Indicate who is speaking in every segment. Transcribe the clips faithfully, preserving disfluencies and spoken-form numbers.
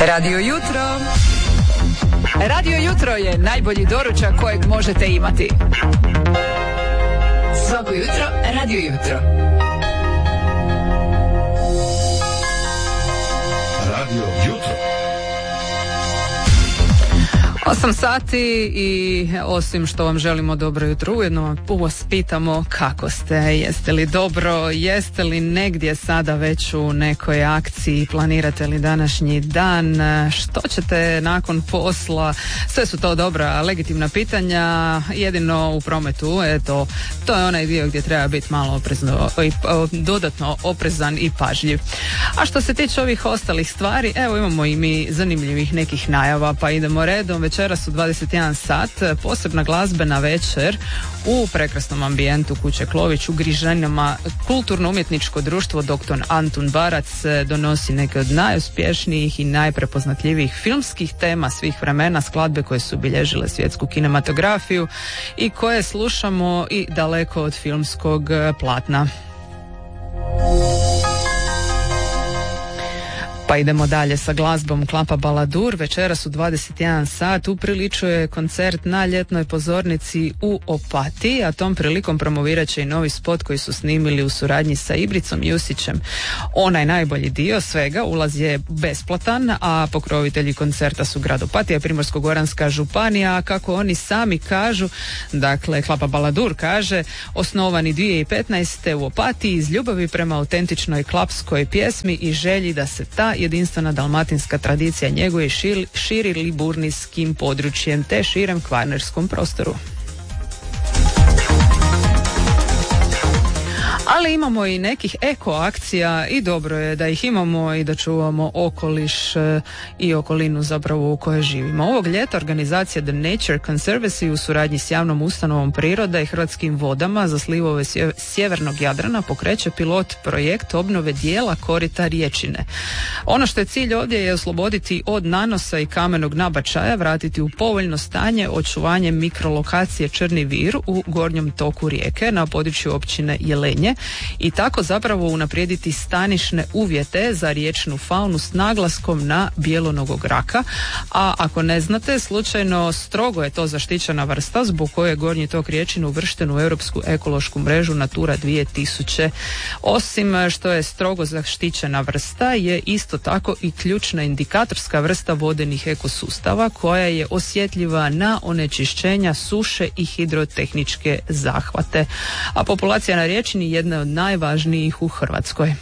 Speaker 1: Radio Jutro. Radio Jutro je najbolji doručak kojeg možete imati. Svako jutro Radio Jutro.
Speaker 2: Radio Jutro.
Speaker 3: Osam sati i osim što vam želimo dobro jutro, ujedno vas pitamo kako ste, jeste li dobro, jeste li negdje sada već u nekoj akciji, planirate li današnji dan, što ćete nakon posla, sve su to dobra, legitimna pitanja, jedino u prometu, eto, to je onaj dio gdje treba biti malo oprezno, dodatno oprezan i pažljiv. A što se tiče ovih ostalih stvari, evo imamo i mi zanimljivih nekih najava, pa idemo redom. Večeras u dvadeset jedan sat posebna glazbena večer u prekrasnom ambijentu kuće Klović u Grižanjama. Kulturno-umjetničko društvo doktor Antun Barac donosi neke od najuspješnijih i najprepoznatljivijih filmskih tema svih vremena, skladbe koje su obilježile svjetsku kinematografiju i koje slušamo i daleko od filmskog platna. Pa idemo dalje sa glazbom Klapa Baladur. Večeras u dvadeset jedan sat upriličuje koncert na ljetnoj pozornici u Opatiji, a tom prilikom promovirat će i novi spot koji su snimili u suradnji sa Ibricom Jusićem. Onaj najbolji dio svega, ulaz je besplatan, a pokrovitelji koncerta su grad Opatija i Primorsko-goranska županija, a kako oni sami kažu, dakle Klapa Baladur kaže, osnovani dvije tisuće petnaeste. u Opatiji iz ljubavi prema autentičnoj klapskoj pjesmi i želji da se ta jedinstvena dalmatinska tradicija njeguje širi, širi liburnijskim područjem te širem kvarnerskom prostoru. Ali imamo i nekih eko akcija i dobro je da ih imamo i da čuvamo okoliš i okolinu zapravo u kojoj živimo. Ovog ljeta organizacija The Nature Conservancy u suradnji s javnom ustanovom Priroda i Hrvatskim vodama za slivove sjevernog Jadrana pokreće pilot projekt obnove dijela korita Riječine. Ono što je cilj ovdje je osloboditi od nanosa i kamenog nabačaja, vratiti u povoljno stanje očuvanje mikrolokacije Črni Vir u gornjem toku rijeke na području općine Jelenje i tako zapravo unaprijediti stanišne uvjete za riječnu faunu s naglaskom na bijelonogog raka, a ako ne znate, slučajno strogo je to zaštićena vrsta zbog koje je gornji tok Riječine uvršten u europsku ekološku mrežu Natura dvije tisuće. Osim što je strogo zaštićena vrsta, je isto tako i ključna indikatorska vrsta vodenih ekosustava koja je osjetljiva na onečišćenja, suše i hidrotehničke zahvate. A populacija na Riječini je jedna od najvažnijih u Hrvatskoj.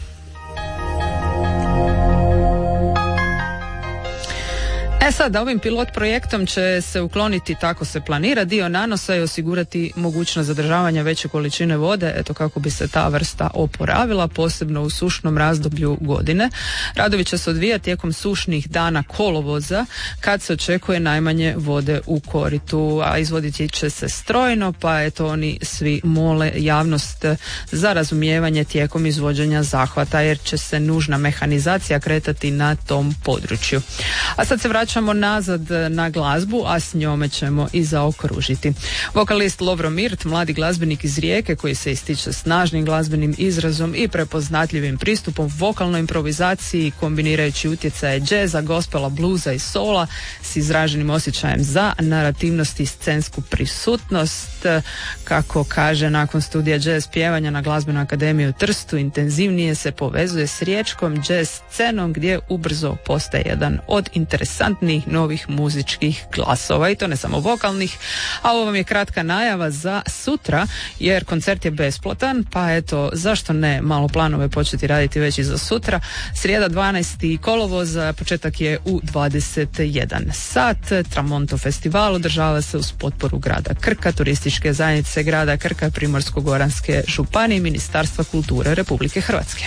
Speaker 3: E sad, ovim pilot projektom će se ukloniti, tako se planira, dio nanosa i osigurati mogućnost zadržavanja veće količine vode, eto kako bi se ta vrsta oporavila, posebno u sušnom razdoblju godine. Radovi će se odvijati tijekom sušnih dana kolovoza, kad se očekuje najmanje vode u koritu, a izvoditi će se strojno, pa eto oni svi mole javnost za razumijevanje tijekom izvođenja zahvata, jer će se nužna mehanizacija kretati na tom području. A sad se vraćamo nazad na glazbu, a s njome ćemo i zaokružiti. Vokalist Lovro Mirt, mladi glazbenik iz Rijeke koji se ističe snažnim glazbenim izrazom i prepoznatljivim pristupom vokalnoj improvizaciji, kombinirajući utjecaje džeza, gospela, bluza i sola s izraženim osjećajem za narativnost i scensku prisutnost. Kako kaže, nakon studija džez pjevanja na Glazbenoj akademiji u Trstu intenzivnije se povezuje s riječkom džez scenom gdje ubrzo postaje jedan od interesantnih novih muzičkih glasova, i to ne samo vokalnih. A ovo vam je kratka najava za sutra, jer koncert je besplatan, pa eto, zašto ne malo planove početi raditi već i za sutra. Srijeda dvanaesti kolovoza, početak je u dvadeset jedan sat. Tramonto festival održava se uz potporu grada Krka, turističke zajednice grada Krka, Primorsko-goranske županije i Ministarstva kulture Republike Hrvatske.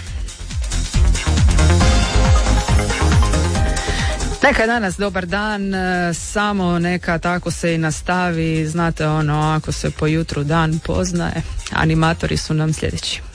Speaker 3: Neka je danas dobar dan, samo neka tako se i nastavi, znate ono, ako se po jutru dan poznaje. Animatori su nam sljedeći.